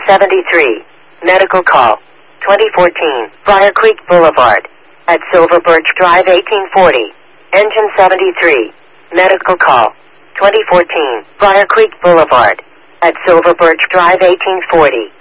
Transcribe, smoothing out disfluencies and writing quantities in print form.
73. Medical call. 2014. Briar Creek Boulevard. At Silver Birch Drive 1840. Engine 73. Medical call. 2014. Briar Creek Boulevard. At Silver Birch Drive 1840.